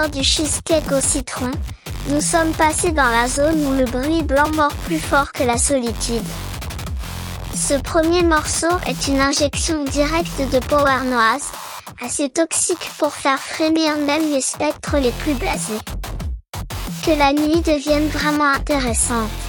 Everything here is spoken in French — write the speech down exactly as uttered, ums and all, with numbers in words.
saveur du cheesecake au citron, nous sommes passés dans la zone où le bruit blanc mord plus fort que la solitude. Ce premier morceau est une injection directe de power noise, assez toxique pour faire frémir même les spectres les plus blasés. Que la nuit devienne vraiment intéressante.